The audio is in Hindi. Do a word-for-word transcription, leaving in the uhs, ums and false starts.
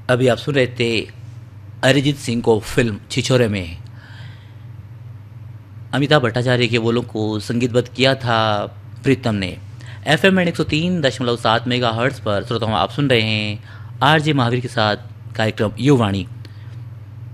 अभी आप सुन रहे थे अरिजीत सिंह को फिल्म छिछोरे में अमिताभ भट्टाचार्य के बोलों को संगीतबद्ध किया था प्रीतम ने। एफ एम एक सौ तीन दशमलव सात मेगा हर्ट्स पर श्रोताओं आप सुन रहे हैं आर जे महावीर के साथ कार्यक्रम युवाणी।